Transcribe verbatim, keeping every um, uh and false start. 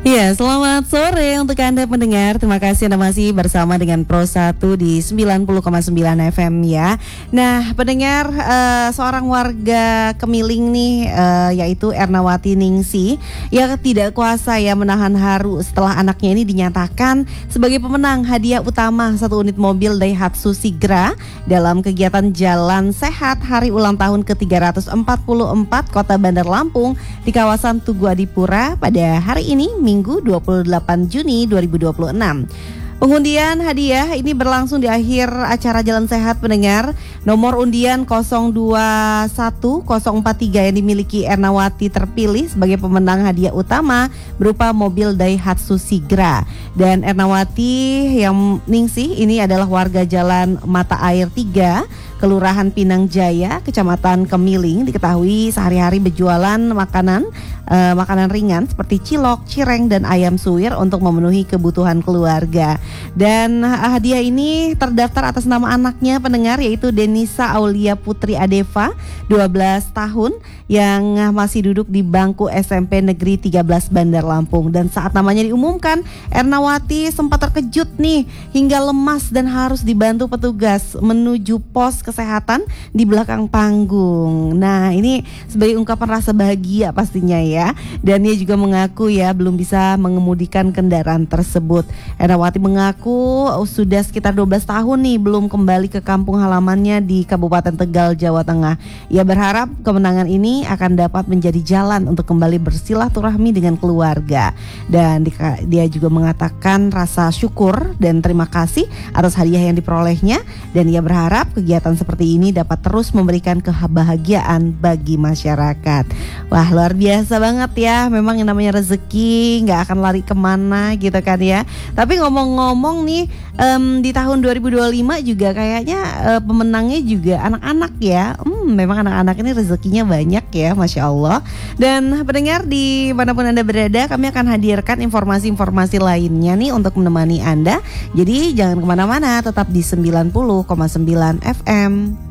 Ya, selamat sore untuk Anda pendengar. Terima kasih Anda masih bersama dengan Pro satu di sembilan puluh koma sembilan F M ya. Nah, pendengar, uh, seorang warga Kemiling nih, uh, yaitu Ernawati Ningsih, yang tidak kuasa ya menahan haru setelah anaknya ini dinyatakan sebagai pemenang hadiah utama satu unit mobil Daihatsu Sigra dalam kegiatan Jalan Sehat Hari Ulang Tahun ke tiga ratus empat puluh empat Kota Bandar Lampung di kawasan Tugu Adipura pada hari ini, Minggu dua puluh delapan Juni dua ribu dua puluh enam. Pengundian hadiah ini berlangsung di akhir acara Jalan Sehat pendengar. Nomor undian nol dua satu nol empat tiga yang dimiliki Ernawati terpilih sebagai pemenang hadiah utama berupa mobil Daihatsu Sigra. Dan Ernawati yang Ningsih ini adalah warga Jalan Mata Air tiga, Kelurahan Pinang Jaya, Kecamatan Kemiling. Diketahui sehari-hari berjualan makanan uh, makanan ringan seperti cilok, cireng, dan ayam suwir untuk memenuhi kebutuhan keluarga. Dan uh, hadiah ini terdaftar atas nama anaknya pendengar, yaitu Denisa Aulia Putri Adeva, dua belas tahun, yang uh, masih duduk di bangku S M P Negeri tiga belas Bandar Lampung. Dan saat namanya diumumkan, Ernawati sempat terkejut nih hingga lemas dan harus dibantu petugas menuju pos kesehatan di belakang panggung. Nah, ini sebagai ungkapan rasa bahagia pastinya ya. Dan dia juga mengaku ya belum bisa mengemudikan kendaraan tersebut. Ernawati mengaku sudah sekitar dua belas tahun nih belum kembali ke kampung halamannya di Kabupaten Tegal, Jawa Tengah. Ia berharap kemenangan ini akan dapat menjadi jalan untuk kembali bersilaturahmi dengan keluarga. Dan dia juga mengatakan rasa syukur dan terima kasih atas hadiah yang diperolehnya. Dan ia berharap kegiatan seperti ini dapat terus memberikan kebahagiaan bagi masyarakat. Wah, luar biasa banget ya. Memang yang namanya rezeki nggak akan lari kemana gitu kan ya. Tapi ngomong-ngomong nih, um, di tahun dua ribu dua puluh lima juga kayaknya uh, pemenangnya juga anak-anak ya. Hmm, memang anak-anak ini rezekinya banyak ya, Masya Allah. Dan pendengar di manapun Anda berada, kami akan hadirkan informasi-informasi lainnya nih untuk menemani Anda. Jadi jangan kemana-mana, tetap di sembilan puluh koma sembilan F M.